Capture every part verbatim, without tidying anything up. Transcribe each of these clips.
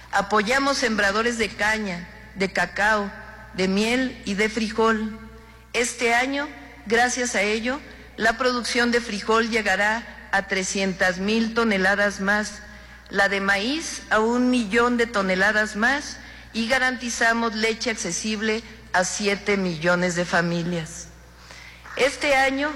Apoyamos sembradores de caña, de cacao, de miel y de frijol. Este año, gracias a ello, la producción de frijol llegará a trescientas mil toneladas más, la de maíz a un millón de toneladas más, y garantizamos leche accesible a siete millones de familias. Este año,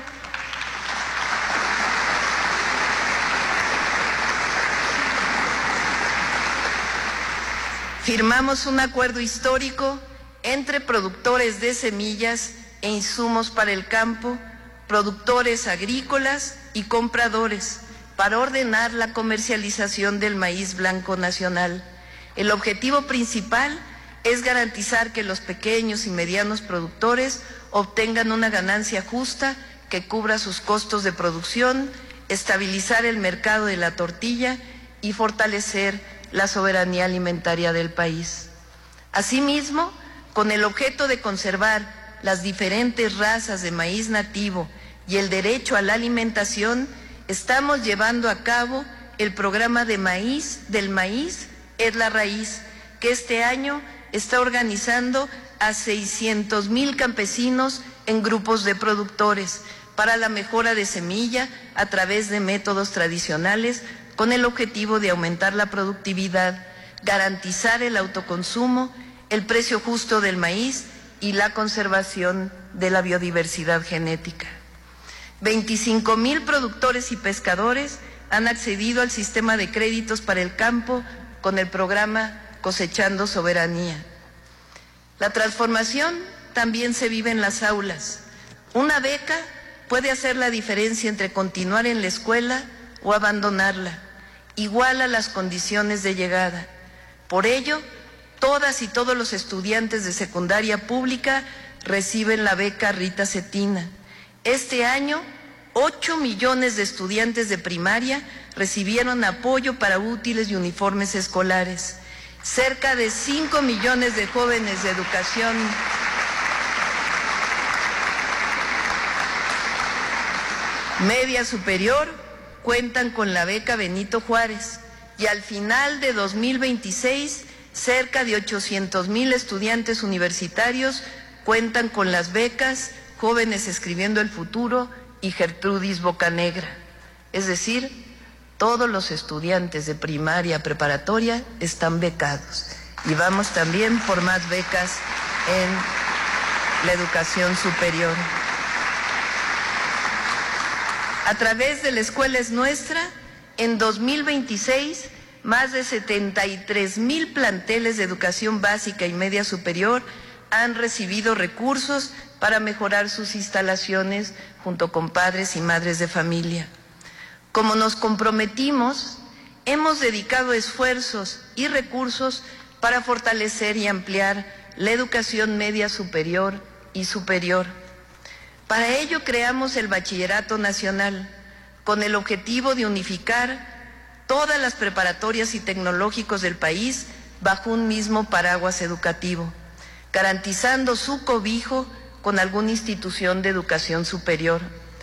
firmamos un acuerdo histórico entre productores de semillas e insumos para el campo, productores agrícolas y compradores, para ordenar la comercialización del maíz blanco nacional. El objetivo principal es garantizar que los pequeños y medianos productores obtengan una ganancia justa que cubra sus costos de producción, estabilizar el mercado de la tortilla y fortalecer la soberanía alimentaria del país. Asimismo, con el objeto de conservar las diferentes razas de maíz nativo y el derecho a la alimentación, estamos llevando a cabo el programa de maíz del maíz es la raíz, que este año está organizando a seiscientos mil campesinos en grupos de productores para la mejora de semilla a través de métodos tradicionales, con el objetivo de aumentar la productividad, garantizar el autoconsumo, el precio justo del maíz y la conservación de la biodiversidad genética. veinticinco mil productores y pescadores han accedido al sistema de créditos para el campo con el programa Cosechando Soberanía. La transformación también se vive en las aulas. Una beca puede hacer la diferencia entre continuar en la escuela o abandonarla, igual a las condiciones de llegada. Por ello, todas y todos los estudiantes de secundaria pública reciben la beca Rita Cetina. Este año, ocho millones de estudiantes de primaria recibieron apoyo para útiles y uniformes escolares. Cerca de cinco millones de jóvenes de educación media superior cuentan con la beca Benito Juárez, y al final de dos mil veintiséis, cerca de ochocientos mil estudiantes universitarios cuentan con las becas Jóvenes Escribiendo el Futuro y Gertrudis Bocanegra. Es decir, todos los estudiantes de primaria preparatoria están becados, y vamos también por más becas en la educación superior. A través de La Escuela es Nuestra, en dos mil veintiséis, más de setenta y tres mil planteles de educación básica y media superior han recibido recursos para mejorar sus instalaciones junto con padres y madres de familia. Como nos comprometimos, hemos dedicado esfuerzos y recursos para fortalecer y ampliar la educación media superior y superior. Para ello creamos el Bachillerato Nacional, con el objetivo de unificar todas las preparatorias y tecnológicos del país bajo un mismo paraguas educativo, garantizando su cobijo con alguna institución de educación superior.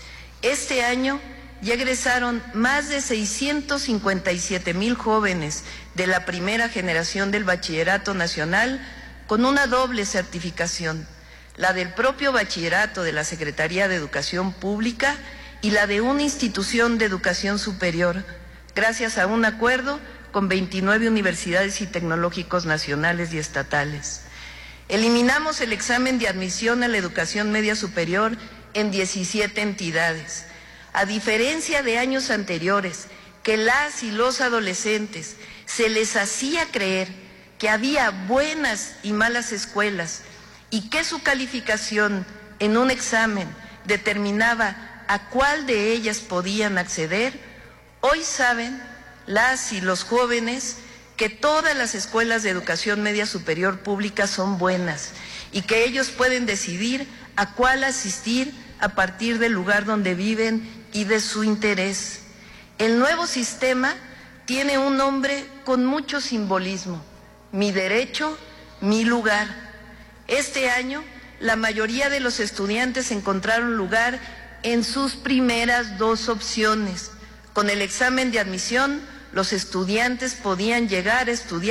Este año ya egresaron más de seiscientos cincuenta y siete mil jóvenes de la primera generación del Bachillerato Nacional con una doble certificación, la del propio bachillerato de la Secretaría de Educación Pública y la de una institución de educación superior, gracias a un acuerdo con veintinueve universidades y tecnológicos nacionales y estatales. Eliminamos el examen de admisión a la educación media superior en diecisiete entidades. A diferencia de años anteriores, que las y los adolescentes se les hacía creer que había buenas y malas escuelas y que su calificación en un examen determinaba a cuál de ellas podían acceder, hoy saben las y los jóvenes que todas las escuelas de educación media superior pública son buenas y que ellos pueden decidir a cuál asistir a partir del lugar donde viven y de su interés. El nuevo sistema tiene un nombre con mucho simbolismo: Mi Derecho, Mi Lugar. Este año, la mayoría de los estudiantes encontraron lugar en sus primeras dos opciones. Con el examen de admisión, los estudiantes podían llegar a estudiar